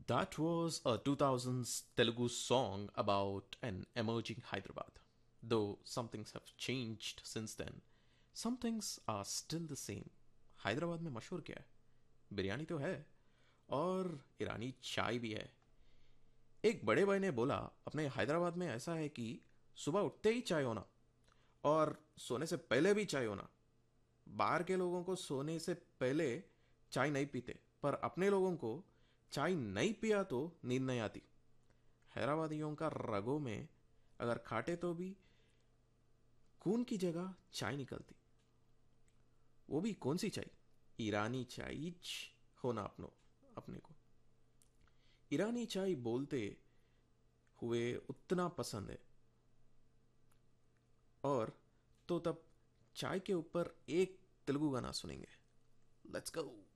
That was a 2000s Telugu song about an emerging Hyderabad. Though some things have changed since then, some things are still the same. Hyderabad में मशहूर क्या है? बिरयानी तो है और ईरानी चाय भी है. एक बड़े भाई ने बोला अपने हैदराबाद में ऐसा है कि सुबह उठते ही चाय होना और सोने से पहले भी चाय होना. बाहर के लोगों को सोने से पहले चाय नहीं पीते, पर अपने लोगों को चाय नहीं पिया तो नींद नहीं आती. हैदराबादियों का रगों में अगर खाटे तो भी खून की जगह चाय निकलती. वो भी कौन सी चाय? ईरानी चाय होना अपने को ईरानी चाय बोलते हुए उतना पसंद है. और तो तब चाय के ऊपर एक तेलुगु गाना सुनेंगे. Let's go.